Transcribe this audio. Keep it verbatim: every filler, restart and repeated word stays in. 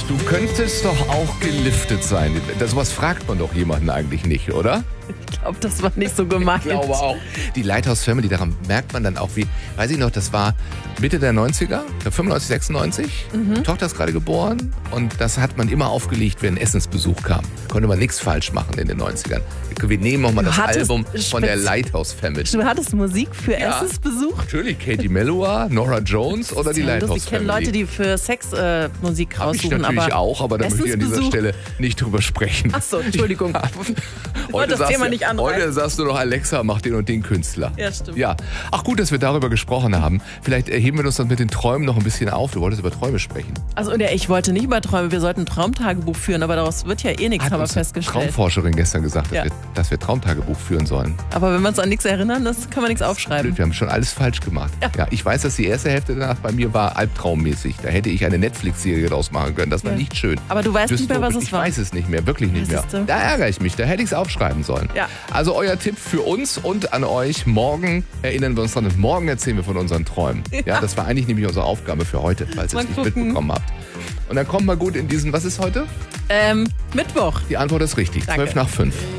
Du könntest doch auch geliftet sein. Das, sowas fragt man doch jemanden eigentlich nicht, oder? Ich glaube, das war nicht so gemeint. Ich glaube auch. Die Lighthouse Family, daran merkt man dann auch, wie, weiß ich noch, das war Mitte der neunziger, fünfundneunzig, sechsundneunzig. Mhm. Tochter ist gerade geboren und das hat man immer aufgelegt, wenn ein Essensbesuch kam. Konnte man nichts falsch machen in den neunzigern. Wir nehmen nochmal das Album von der Lighthouse Family. Du hattest Musik für ja, Essensbesuch? Natürlich, Katie Melua, Nora Jones oder die Lighthouse Family. Ich kenne Leute, die für Sexmusik äh, raussuchen. Ich natürlich aber auch, aber da möchte ich an dieser Stelle nicht drüber sprechen. Ach so, Entschuldigung. Ja. Heute, das Thema nicht heute sagst du noch, Alexa, mach den und den Künstler. Ja, stimmt. Ja. Ach gut, dass wir darüber gesprochen haben. Vielleicht heben wir uns das mit den Träumen noch ein bisschen auf. Du wolltest über Träume sprechen. Also ja, ich wollte nicht über Träume, wir sollten ein Traumtagebuch führen, aber daraus wird ja eh nichts, Hat haben wir uns festgestellt. Eine Traumforscherin gestern gesagt, dass, ja. wir, dass wir Traumtagebuch führen sollen. Aber wenn wir uns an nichts erinnern, das kann man nichts aufschreiben. Blöd, wir haben schon alles falsch gemacht. Ja. Ja, ich weiß, dass die erste Hälfte danach bei mir war albtraummäßig. Da hätte ich eine Netflix-Serie draus machen können. Das war ja. nicht schön. Aber du weißt nicht mehr, was es ich war. Ich weiß es nicht mehr, wirklich nicht mehr. Da ärgere ich mich, da hätte ich es aufschreiben sollen. Ja. Also euer Tipp für uns und an euch. Morgen erinnern wir uns dran und morgen erzählen wir von unseren Träumen. Ja, ja das war eigentlich nämlich unsere Aufgabe für heute, falls ihr es nicht mitbekommen habt. Und dann kommt mal gut in diesen, was ist heute? Ähm, Mittwoch. Die Antwort ist richtig. Danke. zwölf nach fünf.